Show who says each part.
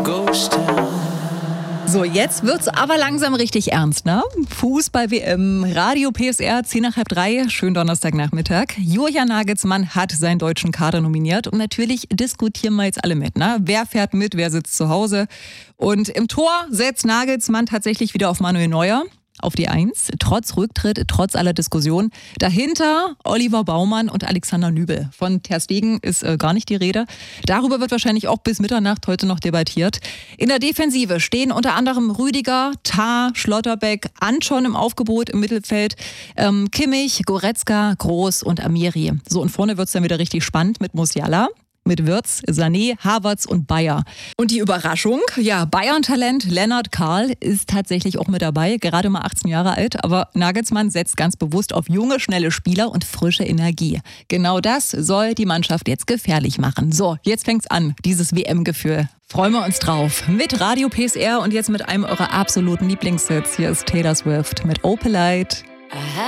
Speaker 1: So, jetzt wird's aber langsam richtig ernst, ne? Fußball-WM, Radio PSR, 2:30, schönen Donnerstagnachmittag. Julian Nagelsmann hat seinen deutschen Kader nominiert und natürlich diskutieren wir jetzt alle mit, ne? Wer fährt mit, wer sitzt zu Hause? Und im Tor setzt Nagelsmann tatsächlich wieder auf Manuel Neuer. Auf die 1, trotz Rücktritt, trotz aller Diskussionen. Dahinter Oliver Baumann und Alexander Nübel. Von Ter Stegen ist gar nicht die Rede. Darüber wird wahrscheinlich auch bis Mitternacht heute noch debattiert. In der Defensive stehen unter anderem Rüdiger, Tah, Schlotterbeck, Anton im Aufgebot im Mittelfeld, Kimmich, Goretzka, Groß und Amiri. So, und vorne wird's dann wieder richtig spannend mit Musiala, mit Wirtz, Sané, Havertz und Bayer. Und die Überraschung, ja, Bayern-Talent Lennart Karl ist tatsächlich auch mit dabei, gerade mal 18 Jahre alt, aber Nagelsmann setzt ganz bewusst auf junge, schnelle Spieler und frische Energie. Genau das soll die Mannschaft jetzt gefährlich machen. So, jetzt fängt's an, dieses WM-Gefühl. Freuen wir uns drauf. Mit Radio PSR und jetzt mit einem eurer absoluten Lieblingshits. Hier ist Taylor Swift mit Opalite.